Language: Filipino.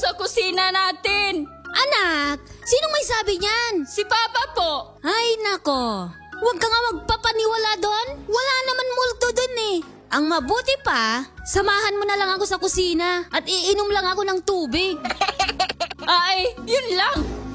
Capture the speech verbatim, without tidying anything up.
sa kusina natin. Anak, sinong may sabi niyan? Si Papa po. Ay nako, huwag ka nga magpapaniwala doon. Wala naman multo doon eh. Ang mabuti pa, samahan mo na lang ako sa kusina at iinom lang ako ng tubig. Ay, yun lang.